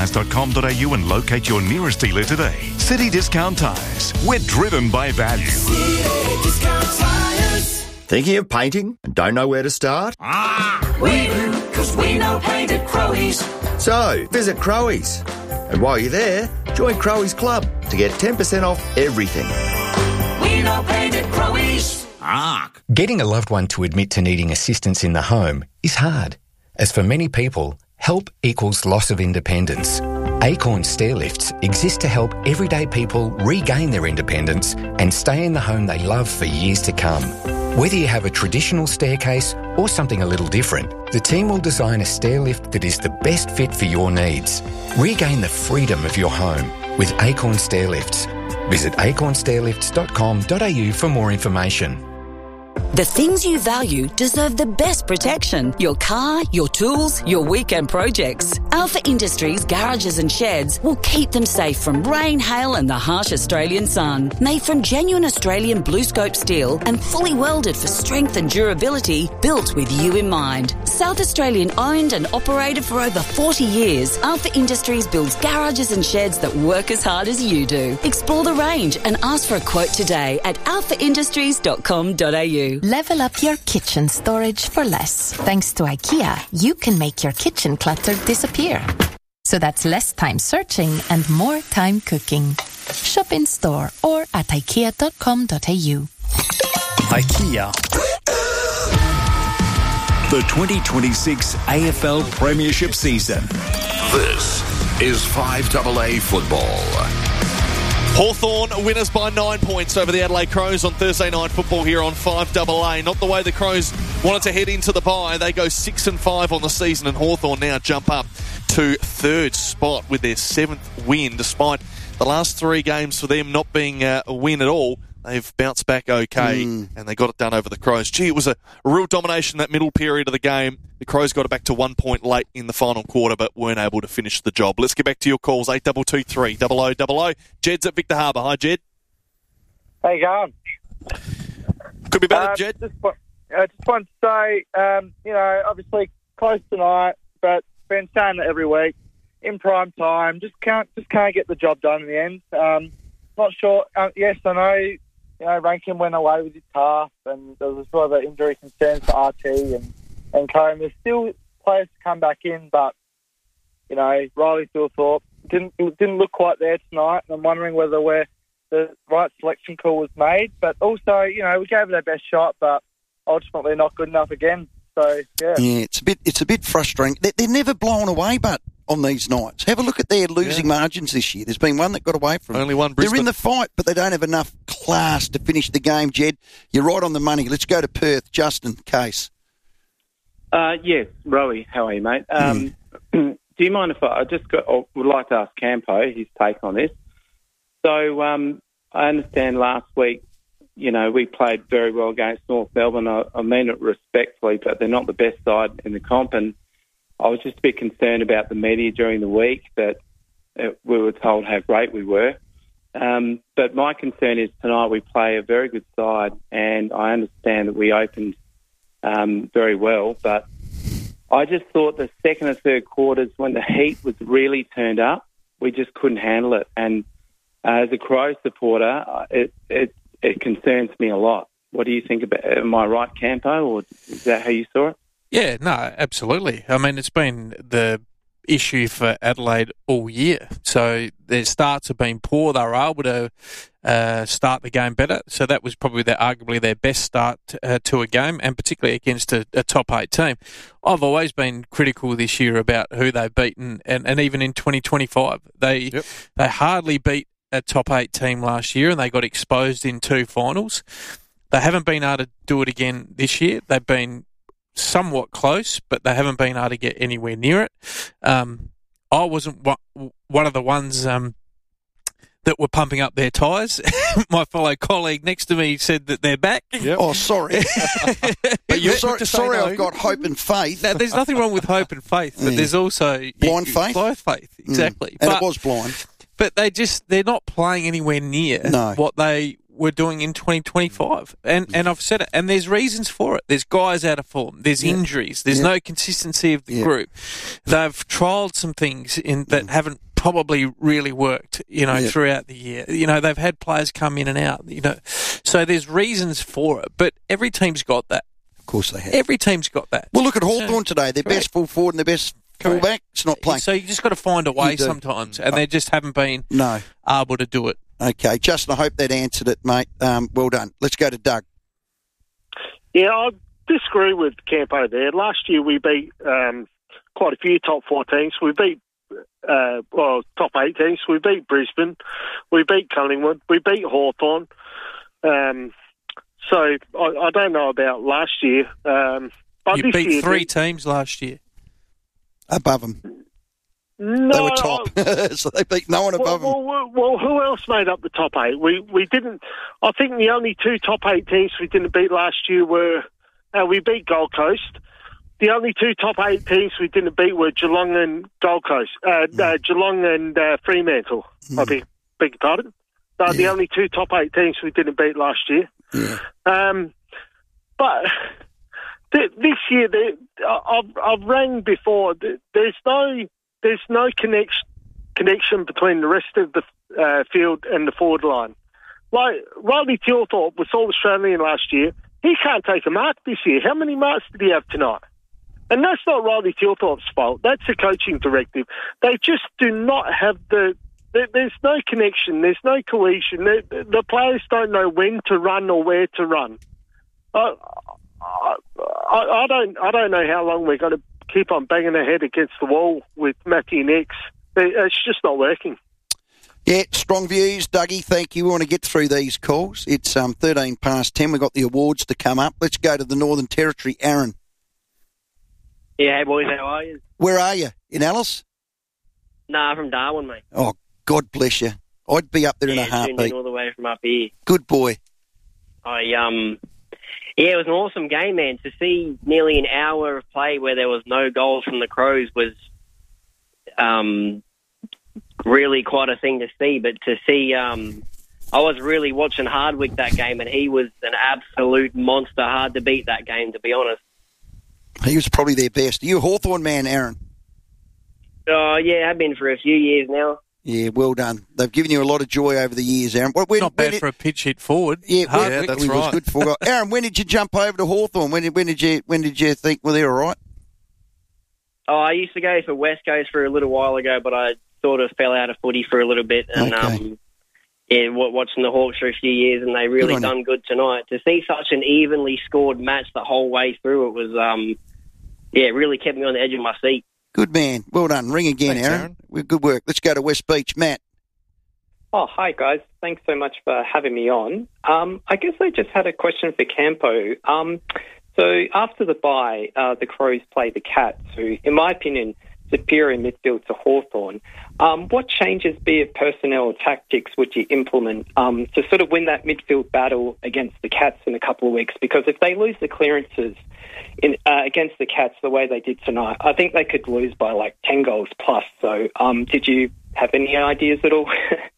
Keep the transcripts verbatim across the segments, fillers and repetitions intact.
dot com dot a u and locate your nearest dealer today. City Discount Tyres. We're driven by value. City Discount Tyres. Thinking of painting and don't know where to start? Ah, we do, because we know paint at Crowe's. So, visit Crowe's. And while you're there, join Crowe's Club to get ten percent off everything. We know paint at Crowe's. Arc. Getting a loved one to admit to needing assistance in the home is hard, as for many people, help equals loss of independence. Acorn Stairlifts exist to help everyday people regain their independence and stay in the home they love for years to come. Whether you have a traditional staircase or something a little different, the team will design a stairlift that is the best fit for your needs. Regain the freedom of your home with Acorn Stairlifts. Visit acorn stairlifts dot com dot a u for more information. The things you value deserve the best protection. Your car, your tools, your weekend projects. Alpha Industries garages and sheds will keep them safe from rain, hail and the harsh Australian sun. Made from genuine Australian blue scope steel and fully welded for strength and durability, built with you in mind. South Australian owned and operated for over forty years, Alpha Industries builds garages and sheds that work as hard as you do. Explore the range and ask for a quote today at alpha industries dot com dot a u. Level up your kitchen storage for less. Thanks to IKEA, you can make your kitchen clutter disappear. So that's less time searching and more time cooking. Shop in store or at ikea dot com dot a u. IKEA. The twenty twenty-six A F L Premiership season. This is five A A football. Hawthorn winners by nine points over the Adelaide Crows on Thursday Night Football here on five A A. Not the way the Crows wanted to head into the bye. They go six and five on the season, and Hawthorn now jump up to third spot with their seventh win, despite the last three games for them not being uh, a win at all. They've bounced back okay, mm. and they got it done over the Crows. Gee, it was a real domination that middle period of the game. The Crows got it back to one point late in the final quarter, but weren't able to finish the job. Let's get back to your calls, eight two two three, double oh double oh. Jed's at Victor Harbour. Hi, Jed. How you going? Could be better, uh, Jed. Just, I just want to say, um, you know, obviously close tonight, but been saying it every week. In prime time, just can't just can't get the job done in the end. Um, not sure. Uh, yes, I know. You know, Rankin went away with his calf, and there was sort of injury concerns for R T and, and Combe. There's still players to come back in, but, you know, Riley Thorpe didn't didn't look quite there tonight. I'm wondering whether we're, the right selection call was made. But also, you know, we gave it our best shot, but ultimately not good enough again. So, yeah. Yeah, it's a bit, it's a bit frustrating. They're, they're never blown away, but on these nights. Have a look at their losing yeah. margins this year. There's been one that got away from Only one Brisbane. They're in the fight, but they don't have enough class to finish the game, Jed. You're right on the money. Let's go to Perth. Justin, Case. Uh, yes, Rowie, how are you, mate? Um, mm. Do you mind if I, I just got, I would like to ask Campo his take on this. So um, I understand last week, you know, we played very well against North Melbourne. I, I mean it respectfully, but they're not the best side in the comp, and I was just a bit concerned about the media during the week that uh, we were told how great we were. Um, but my concern is tonight we play a very good side, and I understand that we opened um, very well, but I just thought the second and third quarters, when the heat was really turned up, we just couldn't handle it. And uh, as a Crow supporter, it, it it concerns me a lot. What do you think about it? Am I right, Campo, or is that how you saw it? Yeah, no, absolutely. I mean, it's been the issue for Adelaide all year. So their starts have been poor. They were able to uh, start the game better. So that was probably their, arguably their best start uh, to a game, and particularly against a, a top eight team. I've always been critical this year about who they've beaten, and, and even in twenty twenty-five, they yep. they hardly beat a top eight team last year, and they got exposed in two finals. They haven't been able to do it again this year. They've been somewhat close, but they haven't been able to get anywhere near it. Um, I wasn't one of the ones um, that were pumping up their tyres. My fellow colleague next to me said that they're back. Yep. Oh, sorry. But you're sorry, sorry I've got hope and faith. Now, there's nothing wrong with hope and faith, but yeah. there's also... Blind you, faith? Blind faith, exactly. Mm. And but, it was blind. But they just, they're not playing anywhere near no. what they we're doing in twenty twenty-five. And and I've said it, and there's reasons for it. There's guys out of form. There's yeah. injuries. There's yeah. no consistency of the yeah. group. They've trialled some things in that yeah. haven't probably really worked, you know, yeah. throughout the year. You know, they've had players come in and out, you know. So there's reasons for it, but every team's got that. Of course they have. Every team's got that. Well, look at Hawthorn so, today. Their correct. best full forward and their best fullback. It's not playing. So you just got to find a way sometimes, and they just haven't been no. able to do it. Okay, Justin, I hope that answered it, mate. Um, well done. Let's go to Doug. Yeah, I disagree with Campo there. Last year we beat um, quite a few top four teams. We beat, uh, well, top eight teams. We beat Brisbane. We beat Collingwood. We beat Hawthorn. Um, so I, I don't know about last year. Um, but you this beat year, three they, teams last year. Above them. No, they were top, so they beat no one above well, them. Well, well, who else made up the top eight? We we didn't. I think the only two top eight teams we didn't beat last year were uh, we beat Gold Coast. The only two top eight teams we didn't beat were Geelong and Gold Coast. Uh, mm. uh, Geelong and uh, Fremantle. Mm. I beg, beg your pardon. They're yeah. the only two top eight teams we didn't beat last year. Yeah. Um, but th- this year, they, I've I've rang before. There's no. There's no connection connection between the rest of the uh, field and the forward line. Like Riley Tilthorpe was All Australian last year. He can't take a mark this year. How many marks did he have tonight? And that's not Riley Tilthorpe's fault. That's a coaching directive. They just do not have the. There, there's no connection. There's no cohesion. The, the players don't know when to run or where to run. I, I, I don't. I don't know how long we're going to keep on banging our head against the wall with Matthew Nicks. It's just not working. Yeah, strong views, Dougie. Thank you. We want to get through these calls. It's um, thirteen past ten. We've got the awards to come up. Let's go to the Northern Territory. Aaron. Yeah, hey boys, how are you? Where are you? In Alice? Nah, from Darwin, mate. Oh, God bless you. I'd be up there yeah, in a heartbeat. In all the way from up here. Good boy. I um. Yeah, it was an awesome game, man. To see nearly an hour of play where there was no goals from the Crows was um, really quite a thing to see. But to see, um, I was really watching Hardwick that game, and he was an absolute monster. Hard to beat that game, to be honest. He was probably their best. Are you a Hawthorn man, Aaron? Oh, yeah, I've been for a few years now. Yeah, well done. They've given you a lot of joy over the years, Aaron. When, Not bad did, for a pitch hit forward. Yeah, Hardwick, yeah that's he right. was good for. Aaron, when did you jump over to Hawthorn? When did when did you when did you think well they're all right? Oh, I used to go for West Coast for a little while ago, but I sort of fell out of footy for a little bit, and okay. um, yeah, watching the Hawks for a few years, and they really good done you. good tonight. To see such an evenly scored match the whole way through, it was um, yeah, it really kept me on the edge of my seat. Good man. Well done. Ring again, Thanks, Aaron. Aaron. Good work. Let's go to West Beach, Matt. Oh, hi, guys. Thanks so much for having me on. Um, I guess I just had a question for Campo. Um, so after the bye, uh, the Crows played the Cats, who, in my opinion, superior midfield to Hawthorn. Um, what changes, be it personnel or tactics, would you implement um, to sort of win that midfield battle against the Cats in a couple of weeks? Because if they lose the clearances in, uh, against the Cats the way they did tonight, I think they could lose by like ten goals plus. So um, did you have any ideas at all?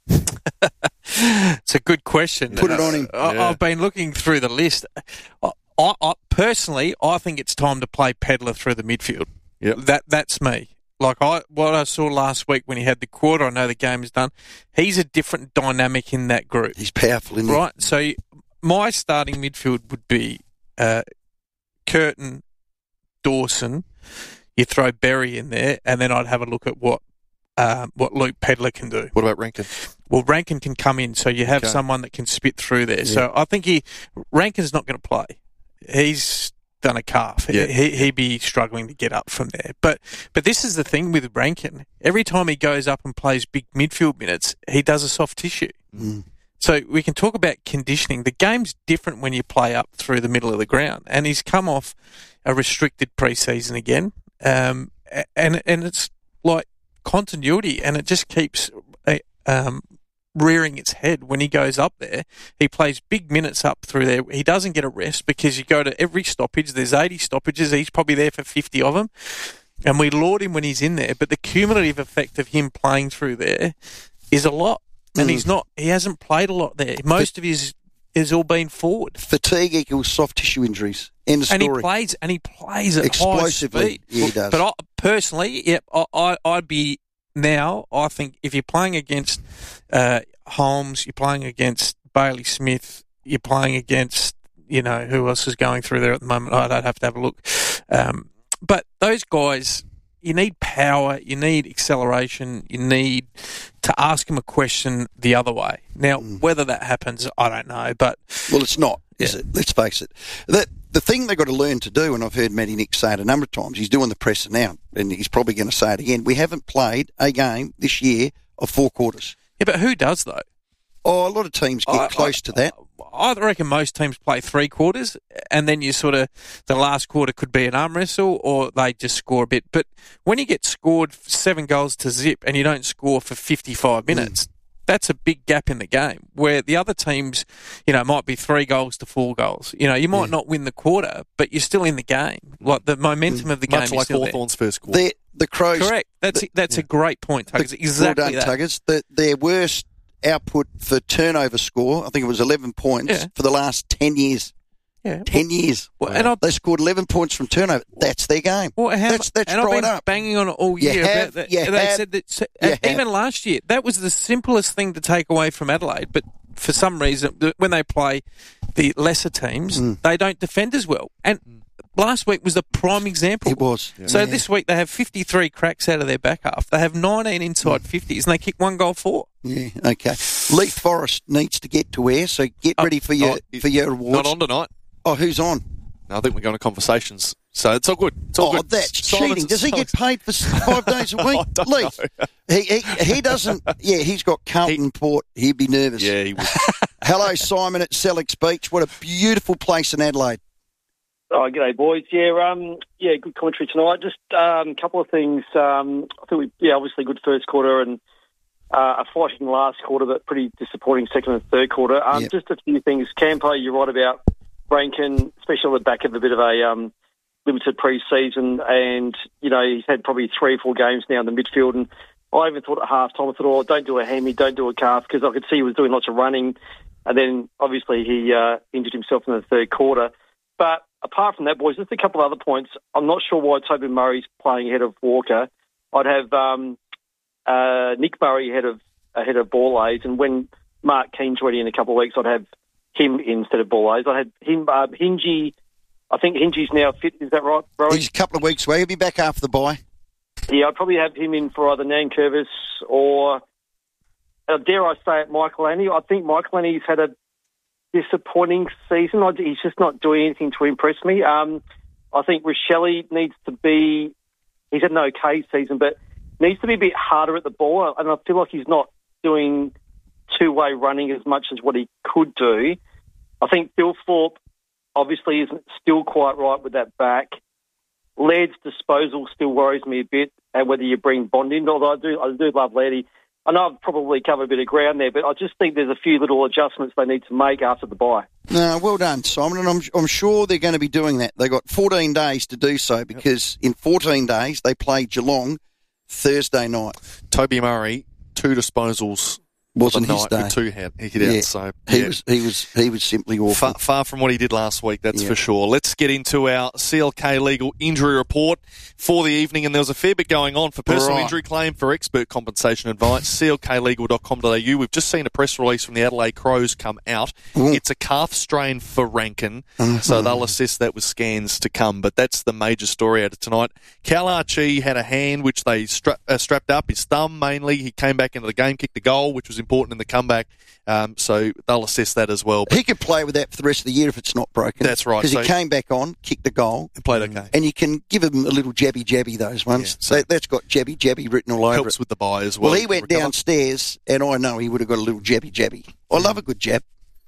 It's a good question. Put it on him. I, yeah. I've been looking through the list. I, I, I, personally, I think it's time to play Pedler through the midfield. Yep. That That's me. Like I, what I saw last week when he had the quarter, I know the game is done. He's a different dynamic in that group. He's powerful, isn't he? Right. So my starting midfield would be uh, Curtin, Dawson. You throw Berry in there, and then I'd have a look at what um, what Luke Pedler can do. What about Rankin? Well, Rankin can come in, so you have okay. someone that can spit through there. Yeah. So I think he Rankin's not going to play. He's done a calf. Yeah. He, he'd be struggling to get up from there. But but this is the thing with Rankin. Every time he goes up and plays big midfield minutes, he does a soft tissue. Mm. So we can talk about conditioning. The game's different when you play up through the middle of the ground. And he's come off a restricted pre-season again. Um, and and it's like continuity, and it just keeps um, rearing its head when he goes up there. He plays big minutes up through there. He doesn't get a rest because you go to every stoppage. There's eighty stoppages. He's probably there for fifty of them. And we laud him when he's in there. But the cumulative effect of him playing through there is a lot. And mm. he's not, he hasn't played a lot there. Most of his has all been forward. Fatigue equals soft tissue injuries. End of story. And he plays, and he plays at explosively. high speed. Yeah, he does. But I, personally, yeah, I, I, I'd be now. I think if you're playing against uh, Holmes, you're playing against Bailey Smith, you're playing against, you know, who else is going through there at the moment? I don't have to have a look. Um, but those guys, you need power, you need acceleration, you need to ask them a question the other way. Now, mm. whether that happens, I don't know. But well, it's not, yeah. is it? Let's face it. The, the thing they've got to learn to do, and I've heard Matty Nick say it a number of times, he's doing the presser now, and he's probably going to say it again. We haven't played a game this year of four quarters. Yeah, but who does, though? Oh, a lot of teams get I, close I, to that. I reckon most teams play three quarters, and then you sort of, the last quarter could be an arm wrestle, or they just score a bit. But when you get scored seven goals to zip and you don't score for fifty-five minutes, mm. that's a big gap in the game, where the other teams, you know, might be three goals to four goals. You know, you might yeah. not win the quarter, but you're still in the game. Like, the momentum mm. of the game Much is like still Hawthorn's there. first quarter. The, the Crows... Correct. That's the, that's yeah. a great point, Tuggers. The, exactly well done, that. Tuggers. The, their worst output for turnover score, I think it was eleven points yeah. for the last ten years. Yeah, ten well, years. Well, and I, they scored eleven points from turnover. That's their game. Well, how, that's that's and I've dried been up. Banging on it all you year. Have, about that. you They have, said that so, you even have. last year, that was the simplest thing to take away from Adelaide. But for some reason, when they play the lesser teams, mm. they don't defend as well. And last week was the prime example. It was. Yeah. So yeah. this week they have fifty-three cracks out of their back half. They have nineteen inside mm. fifties, and they kick one goal four. Yeah, okay. Leith Forest needs to get to air, so get oh, ready for your oh, for your awards. Not on tonight. Oh, who's on? No, I think we're going to conversations. So it's all good. It's all oh, good. that's Simon, cheating. Does he Simon. get paid for five days a week? I don't Leith. know. He, he he doesn't. Yeah, he's got Carlton He- Port. He'd be nervous. Yeah, he would. Hello, Simon at Sellex Beach. What a beautiful place in Adelaide. Oh, g'day, boys. Yeah, um, yeah, good commentary tonight. Just um, a couple of things. Um, I think we, yeah, obviously good first quarter and uh, a fighting last quarter, but pretty disappointing second and third quarter. Um, Yep. Just a few things. Campo, you're right about Rankin, especially on the back of a bit of a um, limited pre-season, and you know he's had probably three or four games now in the midfield. And I even thought at half time, I thought, oh, don't do a hammy, don't do a calf, because I could see he was doing lots of running, and then obviously he uh, injured himself in the third quarter. But apart from that, boys, just a couple of other points. I'm not sure why Toby Murray's playing ahead of Walker. I'd have um, uh, Nick Murray ahead of ahead of Borlase, and when Mark Keane's ready in a couple of weeks, I'd have him instead of Borlase. I had him, uh, Hingy. I think Hingy's now fit. Is that right, bro? He's a couple of weeks away. He'll be back after the bye. Yeah, I'd probably have him in for either Nankervis or, uh, dare I say it, Michael Annie. I think Michael Annie's had a disappointing season. I, he's just not doing anything to impress me. Um, I think Rochelle needs to be, he's had an okay season, but needs to be a bit harder at the ball, and I feel like he's not doing two-way running as much as what he could do. I think Phil Thorpe obviously isn't still quite right with that back. Laird's disposal still worries me a bit, and whether you bring Bond in, although I do, I do love Lairdy. I know I've probably covered a bit of ground there, but I just think there's a few little adjustments they need to make after the bye. No, well done, Simon, and I'm, I'm sure they're going to be doing that. They've got fourteen days to do so, because in fourteen days they play Geelong Thursday night. Toby Murray, two disposals. Wasn't his night day. With two hit, hit Yeah. out, so He yeah. was he was he was simply awful. Far, far from what he did last week, that's Yeah. for sure. Let's get into our C L K legal injury report for the evening, and there was a fair bit going on for personal Right. injury claim, for expert compensation advice, c l k legal dot com dot a u. We've just seen a press release from the Adelaide Crows come out. Ooh. It's a calf strain for Rankin, Uh-huh. so they'll assess that with scans to come, but that's the major story out of tonight. Cal Archie had a hand which they stra- uh, strapped up, his thumb mainly. He came back into the game, kicked the goal, which was important in the comeback. Um, so they'll assess that as well. But He could play with that for the rest of the year if it's not broken. That's right. Because So- he came back on, kicked the goal. he played okay. And you can give him a little jabby jabby, those ones. Yeah, so- That- that's got jabby jabby written all over Helps it. with the bye as well. Well, he went Recover. downstairs, and I know he would have got a little jabby jabby. I love a good jab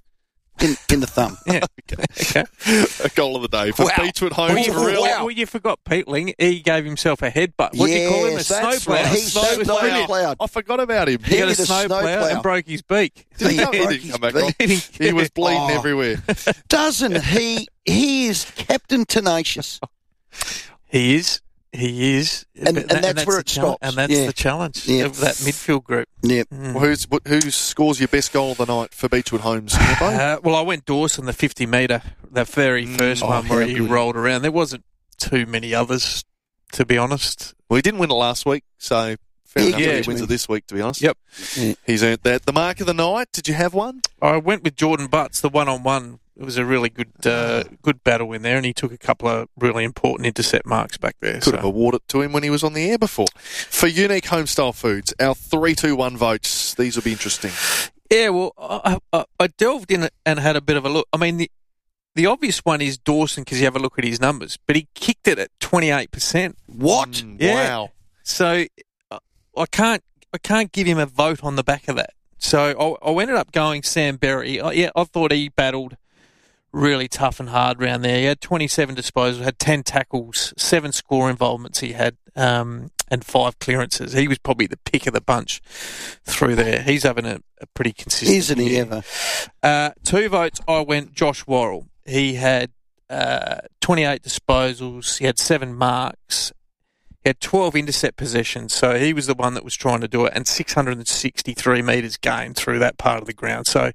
in, in the thumb. Yeah. Okay. A goal of the day for Wow. Beechwood home. Well, you, for real. well, well, you forgot Peatling. He gave himself a headbutt. What do you call him? A Yes, that's snowplow. right. He's Snow- so it was snowplow. brilliant. Snowplow. I forgot about him. He got a hit a snowplow snowplow. and broke his beak. Did he, He come, he broke didn't his come back beak. on. He didn't He was bleeding Oh. everywhere. Doesn't he? He is Captain Tenacious. He is. He is. And, But and, that's where the it challenge- stops. And that's yeah. the challenge Yeah. of that midfield group. Yep. Mm. Well, who's, who scores your best goal of the night for Beechwood Homes? Uh, well, I went Dawson, the fifty metre, the very first Oh, one where how he good. rolled around. There wasn't too many others, to be honest. Well, he didn't win it last week, so fair Yeah, enough yeah. that he wins it this week, to be honest. Yep. He's earned that. The mark of the night, did you have one? I went with Jordan Butts, the one-on-one. It was a really good uh, good battle in there, and he took a couple of really important intercept marks back there. Could so. have awarded it to him when he was on the air before. For Unique Homestyle Foods, our three two one votes, these will be interesting. Yeah, well, I, I, I delved in and had a bit of a look. I mean, the the obvious one is Dawson because you have a look at his numbers, but he kicked it at twenty-eight percent. What? Mm, Yeah. Wow. So uh, I can't I can't give him a vote on the back of that. So I, I ended up going Sam Berry. I, yeah, I thought he battled really tough and hard round there. He had twenty-seven disposals, had ten tackles, seven score involvements he had, um, and five clearances. He was probably the pick of the bunch through there. He's having a, a pretty consistent Isn't he year. ever? Uh, two votes, I went Josh Worrell. He had uh, twenty-eight disposals. He had seven marks. He had twelve intercept possessions, so he was the one that was trying to do it, and six hundred sixty-three metres gained through that part of the ground. So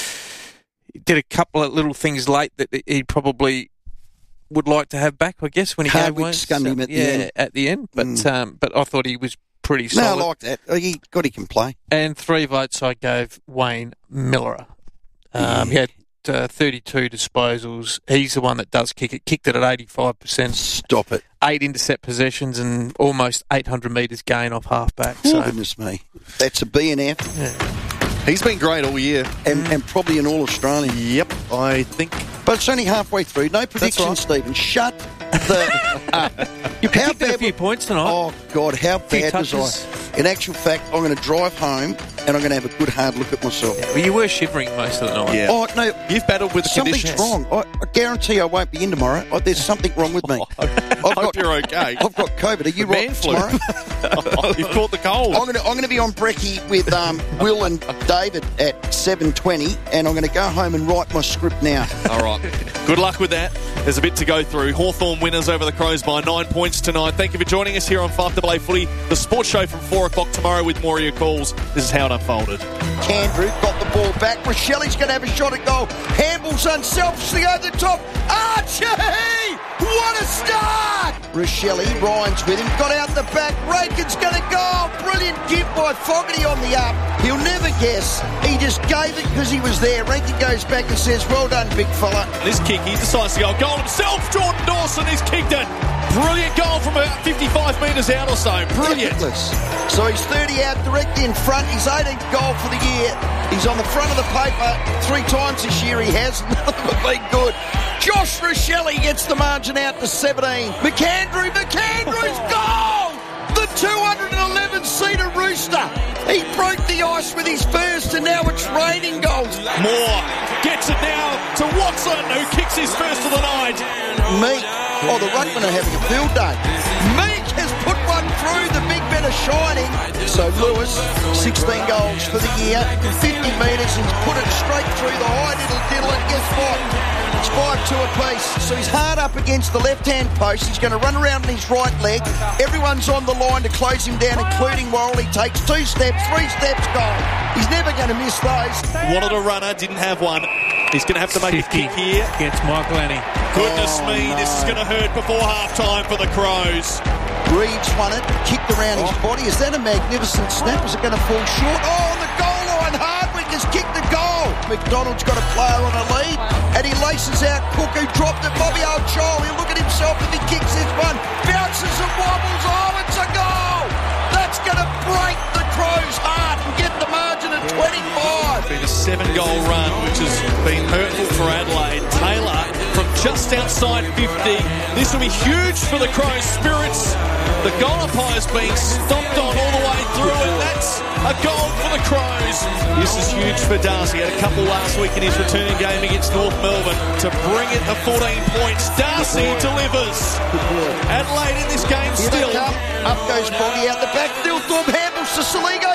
he did a couple of little things late that he probably would like to have back, I guess, when he gave Hardwick away. scummed him at the yeah, end. at the end. But Mm. um, but I thought he was pretty No, solid. I like that. Oh, he, God, he can play. And three votes I gave Wayne Miller. Um, He had uh, thirty-two disposals. He's the one that does kick it. Kicked it at eighty-five percent. Stop it. Eight intercept possessions and almost eight hundred metres gain off half-back. Oh, So, goodness me. That's a B N F. He's been great all year. And, and probably an All-Australian. Yep, I think. But it's only halfway through. No prediction, right. Stephen. Shut the up. You How predicted a bad few wa- points tonight. Oh, God, how Few bad was touches. I? In actual fact, I'm going to drive home and I'm going to have a good hard look at myself. Well, you were shivering most of the night. Yeah. Oh, no. You've battled with the Something's conditions. wrong. I, I guarantee I won't be in tomorrow. Oh, there's something wrong with me. I hope you're okay. I've got COVID. Are you The right man flu. tomorrow? You've caught the cold. I'm going to I'm going to be on brekkie with um, Will and David at seven twenty, and I'm going to go home and write my script now. All right. Good luck with that. There's a bit to go through. Hawthorn winners over the Crows by nine points tonight. Thank you for joining us here on five A A Footy, the sports show from four o'clock tomorrow with more of your calls. This is how it unfolded. Candrew got the ball back. Rochelli's going to have a shot at goal. Handballs unselfishly over the top. Archie! What a start! Rochelli, Ryan's with him. Got out the back. Rakin's going to go. Brilliant gift by Fogarty on the up. He'll never guess. He just gave it because he was there. Rankin goes back and says, well done, big fella. This kick, he decides to go goal himself. Jordan Dawson has kicked it. Brilliant goal from about fifty-five metres out or so. Brilliant. Effortless. So he's thirty out directly in front. His eighteenth goal for the year. He's on the front of the paper three times this year. He has. None of them have been good. Josh Rochelli gets the margin out to seventeen. McAndrew, McAndrew's goal! The two hundred eleven seater Rooster. He broke the ice with his first, and now it's raining goals. Moore gets it now to Watson, who kicks his first of the night. Meek. Oh, the ruckmen are having a field day. Meek has put one through. The big men are shining. So Lewis, sixteen goals for the year, fifty metres, and put it straight through the high little diddle. And guess what? It's five two apiece. So he's hard up against the left-hand post. He's going to run around on his right leg. Everyone's on the line to close him down, including Worrell. He takes two steps, three steps, goal. He's never going to miss those. Wanted a runner, didn't have one. He's going to have to make a kick here. Against Michael Annie. Goodness Oh, me, no. this is going to hurt before half-time for the Crows. Reeves won it, kicked around his body. Is that a magnificent snap? Is it going to fall short? Oh, on the goal line, Hardwick has kicked the goal. McDonald's got a player on a lead, and he laces out Cook, who dropped it. Bobby O'Chole, he'll look at himself if he kicks this one. Bounces and wobbles. Oh, it's a goal. That's going to break the Crows' heart and get the margin at twenty-five. Been a seven-goal run, which has been hurtful for Adelaide. Taylor from just outside fifty. This will be huge for the Crows' spirits. The goal umpire's being stomped on all the way through, and that's a goal for the Crows. This is huge for Darcy. He had a couple last week in his returning game against North Melbourne to bring it to fourteen points. Darcy delivers. Adelaide in this game Here still. they come. Up goes Boggy out the back. Dilthorpe handles to Saligo.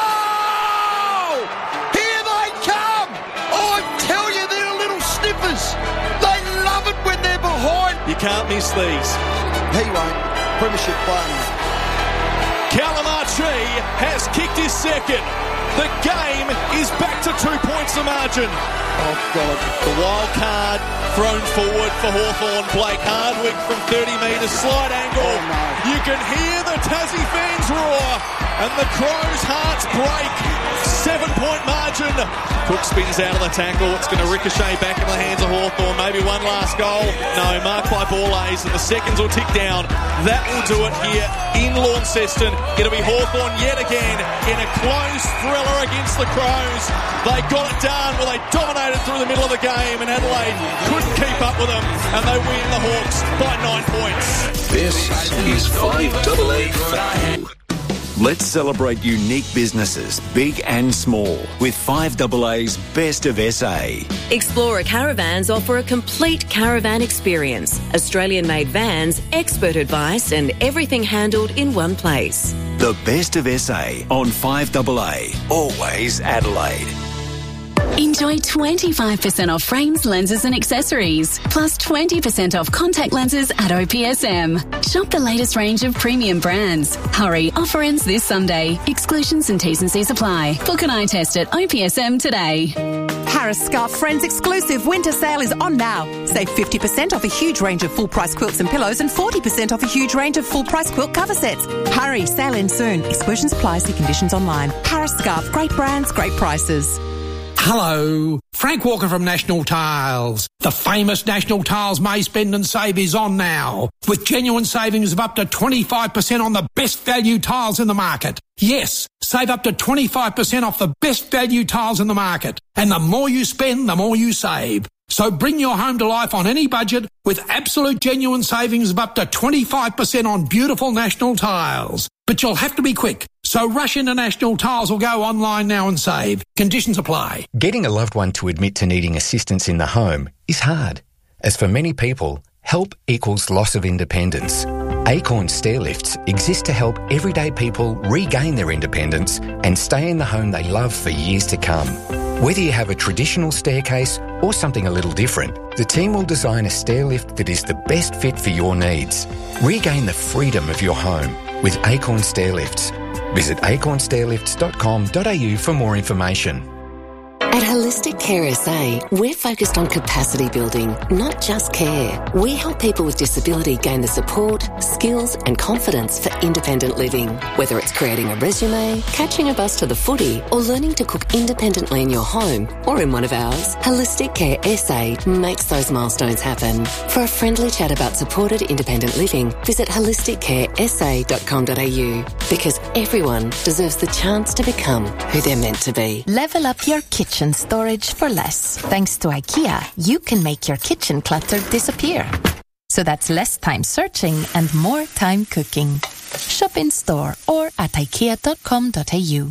Goal! Here they come! Oh, I tell you, they're little sniffers. They love it when they're behind. You can't miss these. He won't. premiership player now. Calamachi has kicked his second. The game is back to two points the margin. Oh, God. The wild card thrown forward for Hawthorn. Blake Hardwick from thirty metres, slide angle. Oh, no. You can hear the Tassie fans roar, and the Crows' hearts break. Seven-point margin. Cook spins out of the tackle. It's going to ricochet back in the hands of Hawthorn. Maybe one last goal. No, marked by Borlase, and the seconds will tick down. That will do it here in Launceston. It'll be Hawthorn yet again in a close thriller against the Crows. They got it done. Well, they dominated through the middle of the game, and Adelaide couldn't keep up with them, and they win the Hawks by nine points. This is five double A F A. Let's celebrate unique businesses, big and small, with five double A's Best of S A. Explorer Caravans offer a complete caravan experience. Australian-made vans, expert advice and everything handled in one place. The Best of S A on five double A. Always Adelaide. Enjoy twenty-five percent off frames, lenses and accessories, plus twenty percent off contact lenses at O P S M. Shop the latest range of premium brands. Hurry, offer ends this Sunday. Exclusions and T's and C's apply. Book an eye test at O P S M today. Harris Scarf Friends exclusive winter sale is on now. Save fifty percent off a huge range of full-price quilts and pillows and forty percent off a huge range of full-price quilt cover sets. Hurry, sale ends soon. Exclusions apply, see conditions online. Harris Scarf, great brands, great prices. Hello, Frank Walker from National Tiles. The famous National Tiles May Spend and Save is on now, with genuine savings of up to twenty-five percent on the best value tiles in the market. Yes, save up to twenty-five percent off the best value tiles in the market. And the more you spend, the more you save. So bring your home to life on any budget with absolute genuine savings of up to twenty-five percent on beautiful National Tiles. But you'll have to be quick. So rush into National Tiles or go online now and save. Conditions apply. Getting a loved one to admit to needing assistance in the home is hard. As for many people, help equals loss of independence. Acorn Stairlifts exist to help everyday people regain their independence and stay in the home they love for years to come. Whether you have a traditional staircase or something a little different, the team will design a stairlift that is the best fit for your needs. Regain the freedom of your home with Acorn Stairlifts. Visit acorn stairlifts dot com dot a u for more information. At Holistic Care S A, we're focused on capacity building, not just care. We help people with disability gain the support, skills and confidence for independent living. Whether it's creating a resume, catching a bus to the footy, or learning to cook independently in your home or in one of ours, Holistic Care S A makes those milestones happen. For a friendly chat about supported independent living, visit holistic care s a dot com dot a u, because everyone deserves the chance to become who they're meant to be. Level up your kitchen storage for less. Thanks to IKEA, you can make your kitchen clutter disappear. So that's less time searching and more time cooking. Shop in store or at ikea dot com dot a u.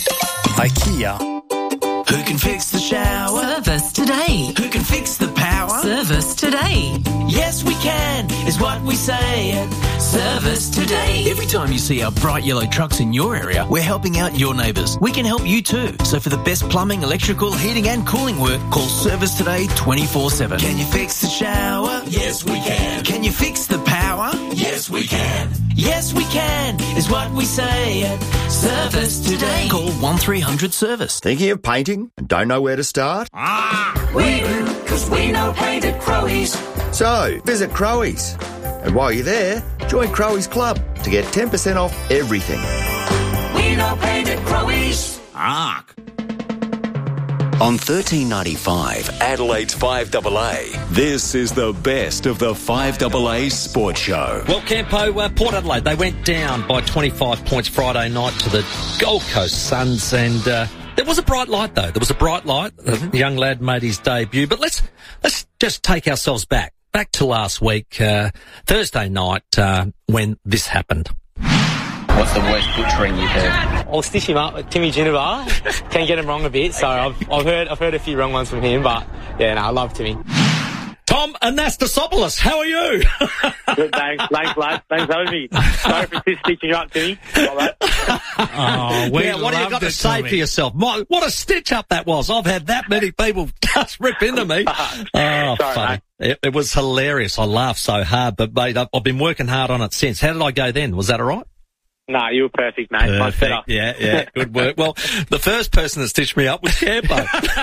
IKEA. Who can fix the shower? Service today. Who can fix the power? Service today. Yes, we can, is what we say at Service Today. Every time you see our bright yellow trucks in your area, we're helping out your neighbours. We can help you too. So for the best plumbing, electrical, heating and cooling work, call Service Today twenty-four seven. Can you fix the shower? Yes, we can. Can you fix the power? Yes, we can. Yes, we can, is what we say at Service Today. Call one three hundred service. Thinking of painting and don't know where to start? Ah, we do, because we know paint at Crowies. So, visit Crowies. And while you're there, join Crowies Club to get ten percent off everything. We know paint at Crowies. Ark. On thirteen ninety-five, Adelaide's five double A, this is the best of the five double A Sports Show. Well, Campo, uh, Port Adelaide, they went down by twenty-five points Friday night to the Gold Coast Suns, and uh, there was a bright light, though. There was a bright light. Mm-hmm. The young lad made his debut. But let's let's just take ourselves back, back to last week, uh, Thursday night, uh, when this happened. What's the worst butchering you've heard? I'll stitch him up with Timmy Ginabar. Can get him wrong a bit, so I've, I've heard I've heard a few wrong ones from him, but yeah, no, I love Timmy. Tom Anastasopoulos, how are you? Good, thanks. Thanks, lads. Thanks for having me. Sorry for stitching you up to me. Oh, we yeah, what have you got to say Tommy. for yourself? My, what a stitch up that was. I've had that many people just rip into me. Oh, Sorry, funny. It, it was hilarious. I laughed so hard, but mate, I've, I've been working hard on it since. How did I go then? Was that all right? No, you were perfect, mate. Much better. Yeah, yeah, good work. Well, the first person that stitched me up was Campo.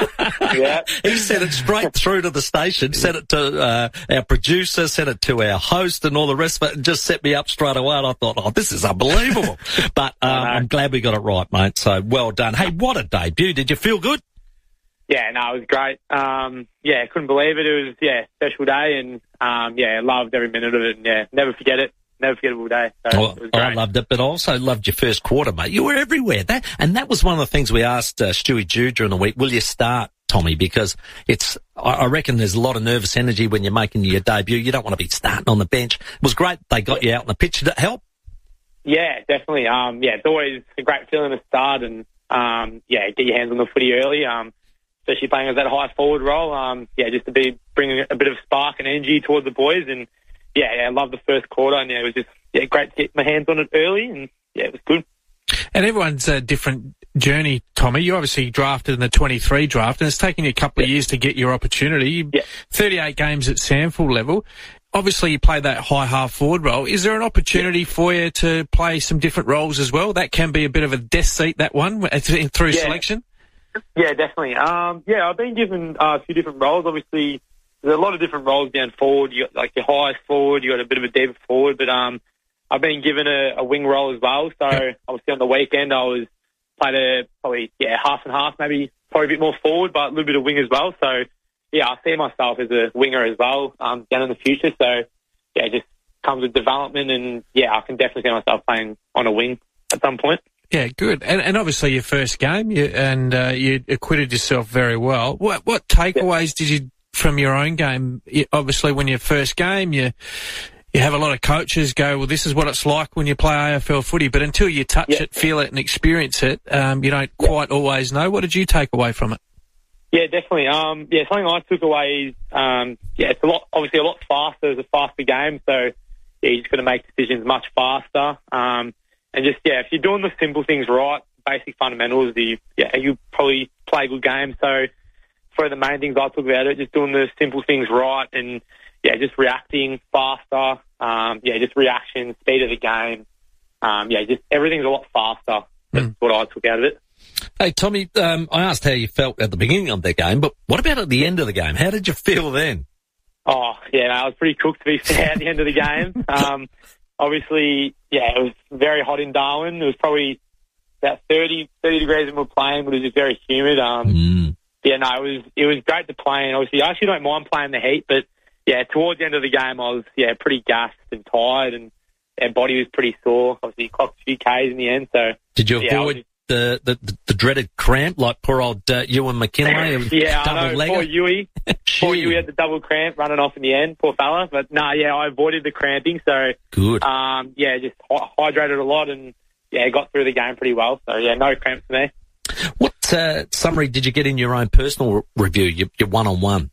Yeah. He sent it straight through to the station, sent it to uh, our producer, sent it to our host and all the rest of it, and just set me up straight away. And I thought, oh, this is unbelievable. But um, I'm glad we got it right, mate. So well done. Hey, what a debut. Did you feel good? Yeah, no, it was great. Um, yeah, couldn't believe it. It was, yeah, special day, and, um, yeah, loved every minute of it, and, yeah, never forget it. Never forgettable day. So well, it was great. I loved it, but I also loved your first quarter, mate. You were everywhere. That and that was one of the things we asked uh, Stewie Jude during the week. Will you start, Tommy? Because it's, I, I reckon there's a lot of nervous energy when you're making your debut. You don't want to be starting on the bench. It was great they got you out on the pitch. Did it help? Yeah, definitely. Um, yeah, it's always a great feeling to start and, um, yeah, get your hands on the footy early, um, especially playing as that high forward role. Um, yeah, just to be bringing a bit of spark and energy towards the boys and, Yeah, yeah, I loved the first quarter, and yeah, it was just yeah, great to get my hands on it early, and yeah, it was good. And everyone's a different journey, Tommy. You obviously drafted in the twenty-three draft, and it's taken you a couple yeah. of years to get your opportunity. Yeah. thirty-eight games at SANFL level. Obviously, you play that high half forward role. Is there an opportunity yeah. for you to play some different roles as well? That can be a bit of a death seat, that one, through yeah. selection. Yeah, definitely. Um, yeah, I've been given uh, a few different roles. Obviously, there's a lot of different roles down forward. You got like your highest forward, you got a bit of a deep forward, but um, I've been given a, a wing role as well. So obviously on the weekend I was played a probably yeah half and half, maybe probably a bit more forward, but a little bit of wing as well. So yeah, I see myself as a winger as well um, down in the future. So yeah, it just comes with development, and yeah, I can definitely see myself playing on a wing at some point. Yeah, good. And, and obviously your first game, you, and uh, you acquitted yourself very well. What what takeaways yeah. did you from your own game? You, obviously, when your first game, you you have a lot of coaches go, well, this is what it's like when you play A F L footy, but until you touch yeah. it, feel it, and experience it, um, you don't yeah. quite always know. What did you take away from it? Yeah, definitely. Um, yeah, something I took away is, um, yeah, it's a lot, obviously a lot faster. It's a faster game, so yeah, you just got to make decisions much faster. Um, and just yeah, if you're doing the simple things right, basic fundamentals, you yeah, you probably play good games. So for the main things I took about it, just doing the simple things right, and yeah, just reacting faster. Um, yeah, just reaction, speed of the game. Um, yeah, just everything's a lot faster. That's mm. what I took out of it. Hey, Tommy, um, I asked how you felt at the beginning of the game, but what about at the end of the game? How did you feel then? Oh, yeah, no, I was pretty cooked, to be fair, at the end of the game. Um, obviously, yeah, it was very hot in Darwin. It was probably about thirty, thirty degrees when we were playing, but it was just very humid. Um, mm. Yeah, no, it was it was great to play, and obviously I actually don't mind playing the heat, but yeah, towards the end of the game I was yeah pretty gassed and tired, and our body was pretty sore. Obviously, clocked a few Ks in the end. So did you yeah, avoid the, the the dreaded cramp like poor old uh, Ewan McKinley? Yeah, I know. Poor Ewie. Poor Ewie had the double cramp running off in the end. Poor fella. But no, nah, yeah, I avoided the cramping. So good. Um, yeah, just hydrated a lot, and yeah, got through the game pretty well. So yeah, no cramps for me. What uh, summary did you get in your own personal review, your, your one-on-one?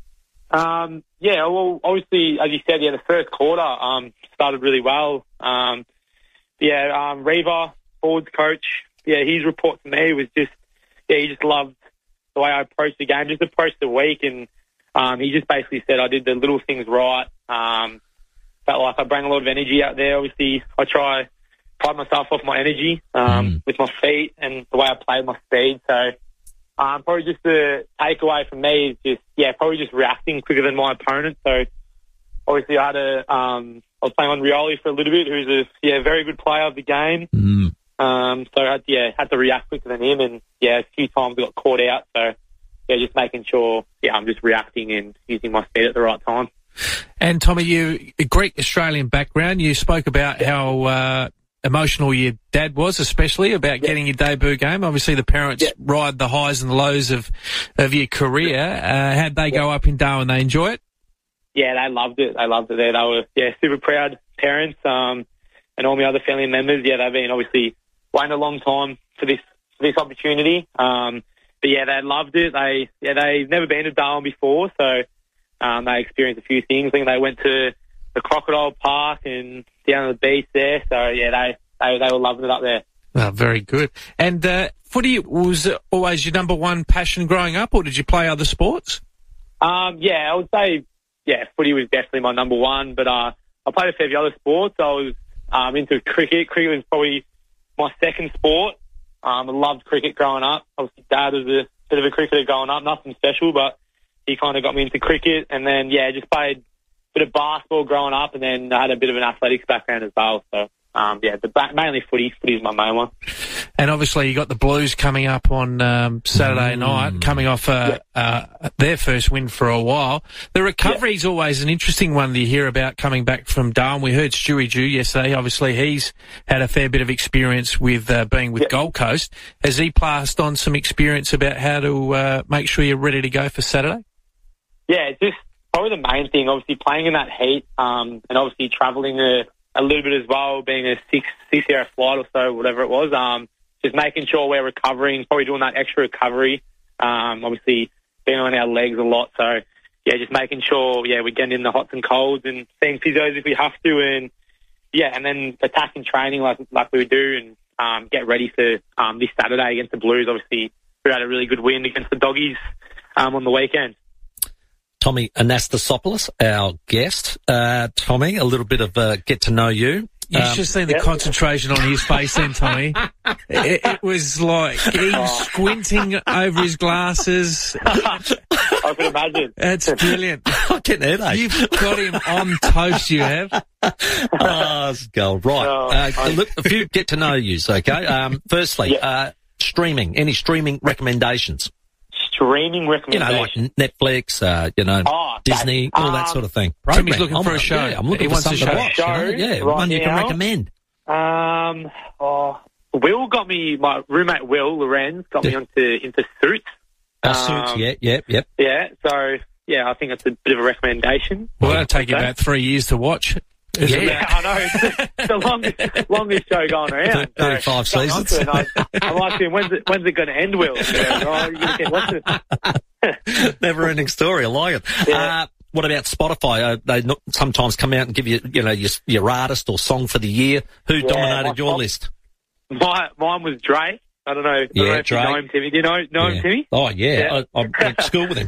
Um, yeah, well, obviously, as you said, yeah, the first quarter um, started really well. Um, yeah, um, Reva, forwards coach, yeah, his report to me was just, yeah, he just loved the way I approached the game, just approached the week, and um, he just basically said I did the little things right. Um, felt like I bring a lot of energy out there. Obviously, I try pride myself off my energy um, mm. with my feet and the way I play my speed. So um, probably just the takeaway from me is just, yeah, probably just reacting quicker than my opponent. So obviously I had a, um, I was playing on Rioli for a little bit, who's a yeah very good player of the game. Mm. Um, so I had, yeah, had to react quicker than him, and yeah, a few times I got caught out. So yeah, just making sure, yeah, I'm just reacting and using my speed at the right time. And Tommy, you a Greek Australian background. You spoke about yeah. how uh, emotional your dad was, especially about yeah. getting your debut game. Obviously, the parents yeah. ride the highs and the lows of of your career. Uh, how'd they yeah. go up in Darwin? They enjoy it? Yeah, they loved it. They loved it there. They were yeah super proud parents, um, and all my other family members. Yeah, they've been obviously waiting a long time for this for this opportunity. Um, but yeah, they loved it. They yeah they've never been to Darwin before, so Um, they experienced a few things. I think they went to the Crocodile Park and down to the beach there. So, yeah, they, they, they were loving it up there. Oh, very good. And uh, footy was always your number one passion growing up, or did you play other sports? Um, yeah, I would say, yeah, footy was definitely my number one, but uh, I played a fair few other sports. I was um, into cricket. Cricket was probably my second sport. Um, I loved cricket growing up. Obviously, Dad was a bit of a cricketer growing up, nothing special, but he kind of got me into cricket. And then, yeah, just played a bit of basketball growing up, and then I had a bit of an athletics background as well. So, um, yeah, but mainly footy. Footy is my main one. And obviously you got the Blues coming up on um, Saturday mm. night, coming off uh, yeah. uh, their first win for a while. The recovery is yeah. always an interesting one to hear about coming back from Darwin. We heard Stewie Jew yesterday. Obviously he's had a fair bit of experience with uh, being with yeah. Gold Coast. Has he passed on some experience about how to uh, make sure you're ready to go for Saturday? Yeah, it's just probably the main thing, obviously playing in that heat um, and obviously travelling a, a little bit as well, being a six, six-hour flight or so, whatever it was. Um, Just making sure we're recovering, probably doing that extra recovery. Um, obviously, being on our legs a lot. So, yeah, just making sure, yeah, we're getting in the hots and colds and seeing physios if we have to. And, yeah, and then attacking training like like we do and um, get ready for um, this Saturday against the Blues. Obviously, we had a really good win against the Doggies um, on the weekend. Tommy Anastasopoulos, our guest. Uh, Tommy, a little bit of uh, get to know you. You um, should have seen the yep. concentration on his face then, Tommy. It, it was like he was oh. squinting over his glasses. I can imagine. That's brilliant. I'm getting an headache. You've got him on toast, you have. Oh, it's gold. Right. Oh, uh, look, a few get to know yous, okay? Um, firstly, yep. uh, streaming. Any streaming recommendations? Streaming recommendations? You know, like Netflix, uh, you know, oh, Disney, all um, that sort of thing. Timmy's looking I'm, for a show. Yeah, I'm looking he for something a show. to watch. Show, you know? Yeah, right one you now. can recommend. Um, oh, Will got me, my roommate Will Lorenz got me onto into Suits. Uh, um, Suits, yeah, yeah, yep. Yeah, so, yeah, I think that's a bit of a recommendation. Well, that'll take you about three years to watch. Yeah, yeah, I know. It's, it's the longest, longest show going around. thirty-five so, seasons. I, I'm asking, when's it, when's it going to end, Will? Yeah, oh, you're gonna get, what's it? Never-ending story. I like it. Yeah. Uh, what about Spotify? Uh, they not, sometimes come out and give you, you know, your, your artist or song for the year. Who yeah, dominated your song, list? My, mine was Drake. I don't know. I don't yeah, know if Drake. you know him, Timmy. Do you know, know yeah. him, Timmy? Oh, yeah. yeah. I, I went to school with him.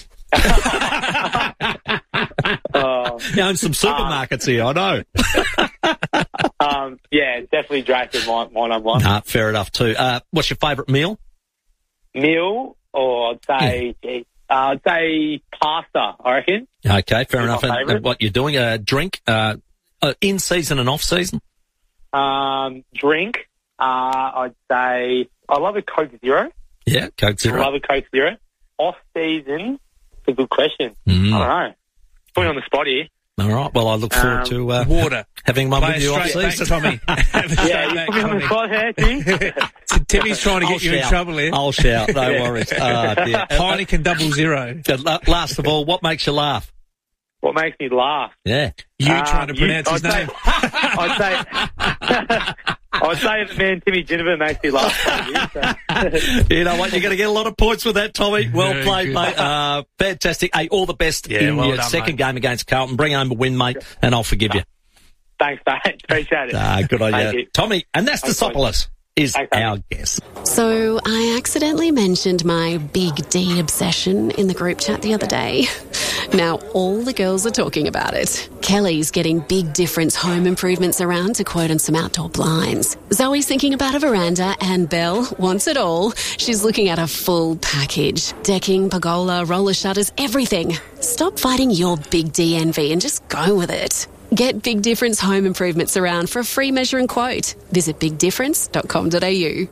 oh. You own some supermarkets um, here, I know. um, yeah, definitely Drake is my, my number one. Nah, fair enough too. Uh, what's your favourite meal? Meal, or I'd say, yeah. uh, I'd say pasta, I reckon. Okay, fair That's enough. And, and what you're doing, a uh, drink, uh, uh, in season and off season? Um, drink, uh, I'd say, I love a Coke Zero. Yeah, Coke Zero. I love a Coke Zero. Off season, it's a good question. Mm. I don't know. Put me on the spot here. All right. Well, I look forward um, to uh, water having one Play with you off season. Tommy. yeah, you put me on the spot here, Timmy. Timmy's trying to get I'll you shout. in trouble here. I'll shout. No worries. Oh, dear. Heineken double zero. Last of all, what makes you laugh? What makes me laugh? Yeah. You um, trying to pronounce you, his I'd name. Say, I'd say... I'd say the man Timmy Ginnivan makes me laugh. So. You know what? You're going to get a lot of points with that, Tommy. Well Very played, good. mate. Uh, fantastic. Hey, all the best Yeah, in well your done, second mate. game against Carlton. Bring home a win, mate, and I'll forgive you. Thanks, mate. Appreciate it. Ah, good on Thank you. you. Tommy Anastasopoulos is Thanks, our guest. So I accidentally mentioned my Big D obsession in the group chat the other day. Now all the girls are talking about it. Kelly's getting Big Difference home improvements around to quote on some outdoor blinds. Zoe's thinking about a veranda, and Belle wants it all. She's looking at a full package. Decking, pergola, roller shutters, everything. Stop fighting your Big D envy and just go with it. Get Big Difference home improvements around for a free measure and quote. Visit big difference dot com dot a u.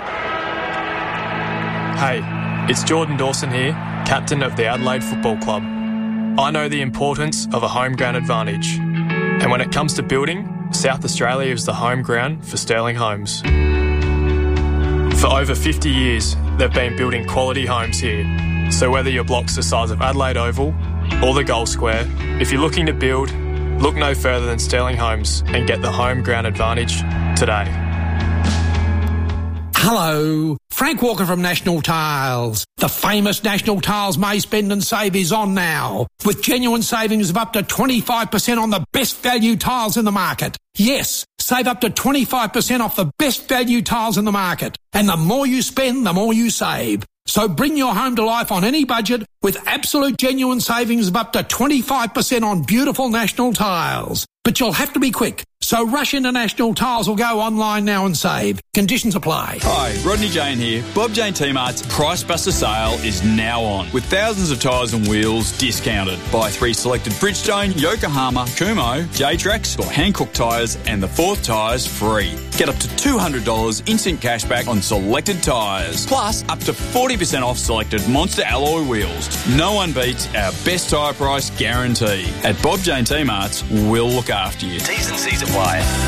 Hey, it's Jordan Dawson here, captain of the Adelaide Football Club. I know the importance of a home ground advantage. And when it comes to building, South Australia is the home ground for Sterling Homes. For over fifty years, they've been building quality homes here. So whether your block's the size of Adelaide Oval or the Gold Square, if you're looking to build, look no further than Sterling Homes and get the home ground advantage today. Hello, Frank Walker from National Tiles. The famous National Tiles May Spend and Save is on now, with genuine savings of up to twenty-five percent on the best value tiles in the market. Yes, save up to twenty-five percent off the best value tiles in the market. And the more you spend, the more you save. So bring your home to life on any budget with absolute genuine savings of up to twenty-five percent on beautiful National Tiles. But you'll have to be quick. So rush into National Tiles or go online now and save. Conditions apply. Hi, Rodney Jane here. Bob Jane T-Mart's Price Buster sale is now on, with thousands of tyres and wheels discounted. Buy three selected Bridgestone, Yokohama, Kumho, J-Trax or Hankook tyres and the fourth tyres free. Get up to two hundred dollars instant cashback on selected tyres. Plus, up to forty percent off selected Monster alloy wheels. No one beats our best tyre price guarantee. At Bob Jane T-Mart's, we'll look after you. T's and C's apply.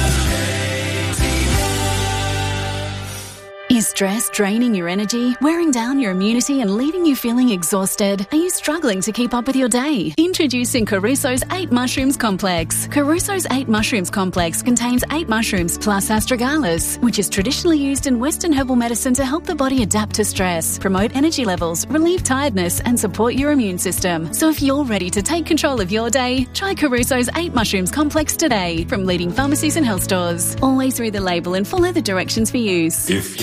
Is stress draining your energy, wearing down your immunity and leaving you feeling exhausted? Are you struggling to keep up with your day? Introducing Caruso's eight Mushrooms Complex. Caruso's eight Mushrooms Complex contains eight mushrooms plus astragalus, which is traditionally used in Western herbal medicine to help the body adapt to stress, promote energy levels, relieve tiredness and support your immune system. So if you're ready to take control of your day, try Caruso's eight Mushrooms Complex today from leading pharmacies and health stores. Always read the label and follow the directions for use. If